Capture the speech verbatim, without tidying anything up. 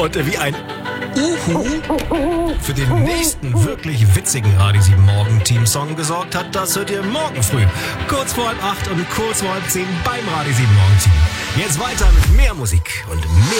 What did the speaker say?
Und wie ein Uhu für den nächsten wirklich witzigen Radio sieben Morgen Teamsong gesorgt hat, das hört ihr morgen früh. Kurz vor halb acht und kurz vor halb zehn beim Radio sieben Morgen Team. Jetzt weiter mit mehr Musik und mehr